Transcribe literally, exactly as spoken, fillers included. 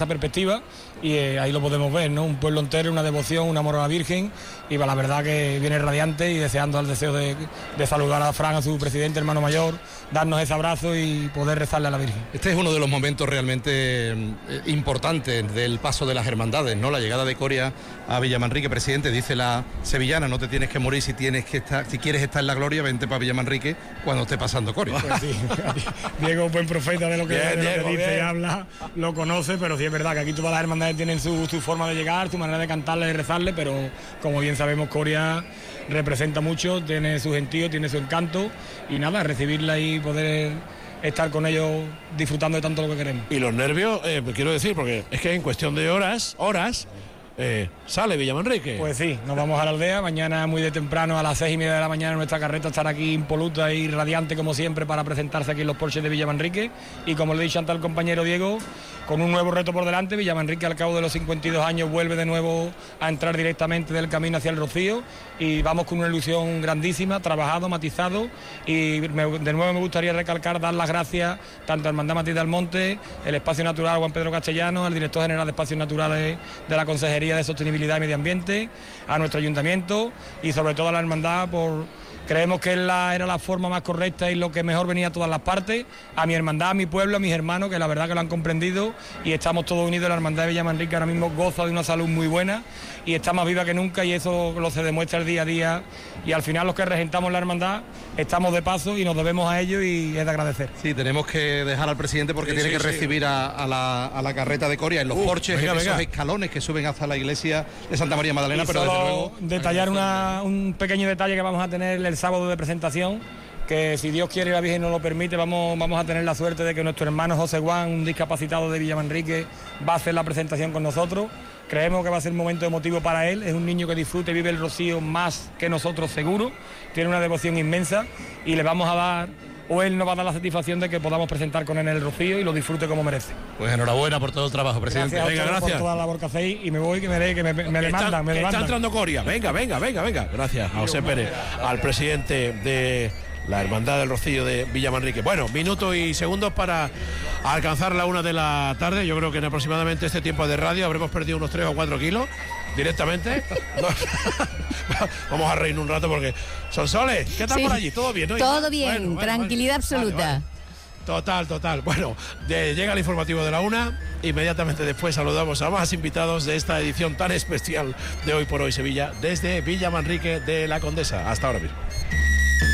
perspectiva y eh, ahí lo podemos ver, ¿no? Un pueblo entero, una devoción, un amor a la Virgen, y va, la verdad que viene radiante y deseando al deseo de, de saludar a Fran, a su presidente, hermano mayor, darnos ese abrazo y poder rezarle a la Virgen. Este es uno de los momentos realmente eh, importantes del paso de las hermandades, ¿no? La llegada de Coria a Villamanrique. Presidente, dice la sevillana, no te tienes que morir si tienes que estar, si quieres estar en la gloria, vente para Villamanrique cuando esté pasando Coria. Pues sí, Diego, buen profeta de lo que, bien, de lo Diego, que dice bien. Y habla, lo conoce, pero sí es verdad que aquí todas las hermandades tienen su, su forma de llegar, su manera de cantarle y rezarle, pero como bien sabemos, Coria representa mucho, tiene su gentío, tiene su encanto, y nada, recibirla y poder estar con ellos disfrutando de tanto lo que queremos. Y los nervios, eh, quiero decir, porque es que en cuestión de horas, horas, eh, sale Villamanrique. Pues sí, nos vamos a la aldea, mañana muy de temprano a las seis y media de la mañana nuestra carreta estará aquí impoluta y radiante como siempre para presentarse aquí en los porches de Villamanrique, y como le he dicho ante el compañero Diego, con un nuevo reto por delante. Villamanrique al cabo de los cincuenta y dos años vuelve de nuevo a entrar directamente del camino hacia el Rocío, y vamos con una ilusión grandísima, trabajado, matizado, y me, de nuevo me gustaría recalcar, dar las gracias tanto a Hermandad Matriz del Monte, el Espacio Natural Juan Pedro Castellano, al director general de Espacios Naturales de la Consejería de Sostenibilidad y Medio Ambiente, a nuestro ayuntamiento y sobre todo a la hermandad por... Creemos que la, era la forma más correcta y lo que mejor venía a todas las partes, a mi hermandad, a mi pueblo, a mis hermanos, que la verdad que lo han comprendido, y estamos todos unidos. La hermandad de Villamanrique ahora mismo goza de una salud muy buena y está más viva que nunca, y eso lo se demuestra el día a día, y al final los que regentamos la hermandad estamos de paso y nos debemos a ellos, y es de agradecer. Sí, tenemos que dejar al presidente porque sí, tiene sí, que sí. recibir a, a, la, a la carreta de Coria en los uh, porches, venga, en esos venga. escalones que suben hasta la iglesia de Santa María Magdalena, y pero desde luego... detallar una, un pequeño detalle que vamos a tener el sábado de presentación, que si Dios quiere y la Virgen nos lo permite, vamos, vamos a tener la suerte de que nuestro hermano José Juan, un discapacitado de Villamanrique, va a hacer la presentación con nosotros. Creemos que va a ser un momento emotivo para él, es un niño que disfruta y vive el Rocío más que nosotros seguro, tiene una devoción inmensa, y le vamos a dar, o él nos va a dar la satisfacción de que podamos presentar con él el Rocío y lo disfrute como merece. Pues enhorabuena por todo el trabajo, presidente. Gracias, venga, gracias. por toda la labor que hacéis, y me voy, que me, que me, me demandan, está, me demandan. Está entrando Coria, venga, venga, venga, venga. Gracias a José Pérez, al presidente de la Hermandad del Rocío de Villamanrique. Bueno, minutos y segundos para alcanzar la una de la tarde. Yo creo que en aproximadamente este tiempo de radio habremos perdido unos tres o cuatro kilos directamente. Vamos a reír un rato porque... Sonsoles, ¿qué tal sí, por allí? ¿Todo bien? ¿no? Todo bien, bueno, bueno, tranquilidad bueno. absoluta. Vale, vale. Total, total. Bueno, de, llega el informativo de la una. Inmediatamente después saludamos a más invitados de esta edición tan especial de Hoy por Hoy Sevilla desde Villamanrique de la Condesa. Hasta ahora mismo.